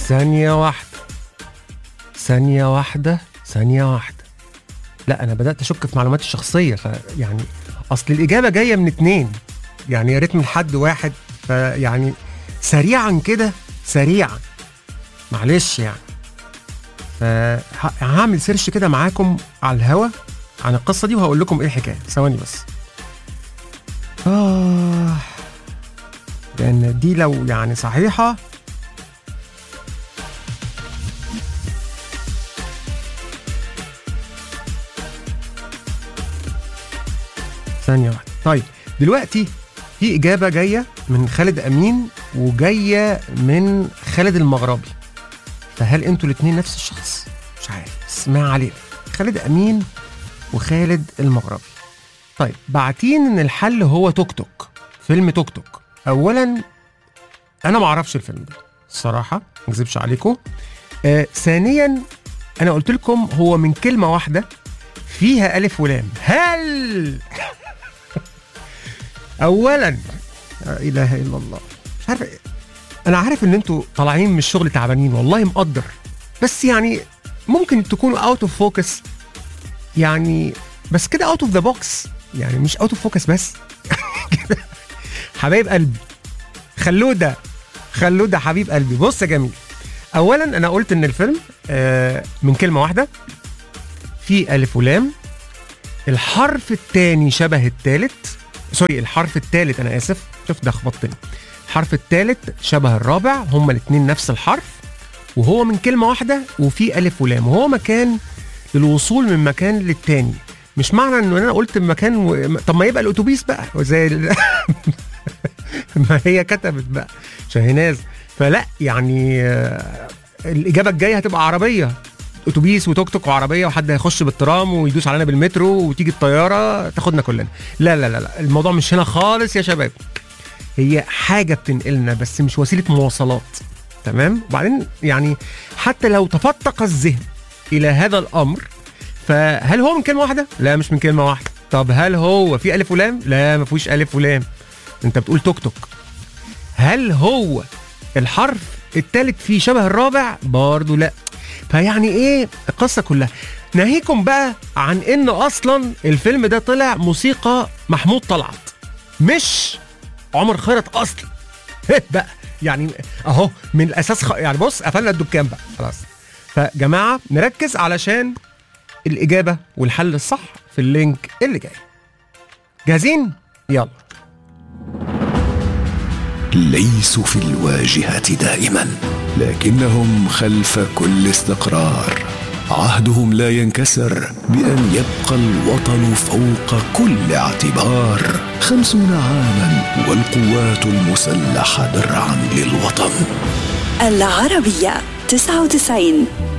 ثانية واحدة. لا أنا بدأت أشك في معلوماتي الشخصية، فيعني أصل الإجابة جاية من 2، يعني يا ريت من حد واحد، فيعني سريعا كده معلش يعني. هعمل سيرش كده معاكم على الهوا عن القصة دي وهقول لكم إيه الحكاية. ثواني بس. لأن دي لو يعني صحيحة ثانية واحدة. طيب دلوقتي في إجابة جاية من خالد أمين وجاية من خالد المغربي، فهل أنتوا الاتنين نفس الشخص؟ مش عارف، اسمع علينا خالد أمين وخالد المغربي. طيب بعتين إن الحل هو توك توك، فيلم توك توك. أولا أنا معرفش الفيلم ده الصراحة، مكذبش عليكم. ثانيا أنا قلت لكم هو من كلمة واحدة فيها ألف ولام. هل اولا لا اله الا الله، مش عارف، انا عارف ان انتوا طالعين من الشغل تعبانين والله مقدر، بس يعني ممكن تكونوا اوت اوف فوكس يعني، بس كده اوت اوف ذا بوكس يعني، مش اوت اوف فوكس بس كده. حبايب قلبي خلوده حبيب قلبي. بص يا جميل، اولا انا قلت ان الفيلم من كلمه واحده في الف ولام، الحرف الثاني شبه الثالث، سوري الحرف الثالث، انا اسف، شوف ده خبطتني، الحرف الثالث شبه الرابع، هما الاثنين نفس الحرف، وهو من كلمه واحده وفي الف ولام، وهو مكان للوصول من مكان للتاني. مش معنى انه انا قلت مكان طب ما يبقى الاتوبيس بقى زي ما هي كتبت بقى شاهناز، فلا يعني الاجابه الجايه هتبقى عربيه، اتوبيس وتوك توك وعربيه، وحد هيخش بالترام ويدوس علينا بالمترو وتيجي الطياره تاخدنا كلنا. لا لا لا لا، الموضوع مش هنا خالص يا شباب، هي حاجه بتنقلنا بس مش وسيله مواصلات، تمام؟ وبعدين يعني حتى لو تفتق الذهن الى هذا الامر، فهل هو من كلمه واحده؟ لا مش من كلمه واحده. طب هل هو في الف ولام؟ لا ما فيهوش الف ولام، انت بتقول توك توك. هل هو الحرف الثالث فيه شبه الرابع؟ برضه لا. فيعني ايه القصه كلها؟ ناهيكم بقى عن ان اصلا الفيلم ده طلع موسيقى محمود طلعت مش عمر خيرت اصلا بقى يعني اهو من الاساس يعني بص قفلنا الدكان بقى خلاص. فجماعه نركز علشان الاجابه والحل الصح في اللينك اللي جاي. جاهزين؟ يلا. ليسوا في الواجهة دائما، لكنهم خلف كل استقرار. عهدهم لا ينكسر بأن يبقى الوطن فوق كل اعتبار. 50 عاما والقوات المسلحة درعا للوطن. العربية 99.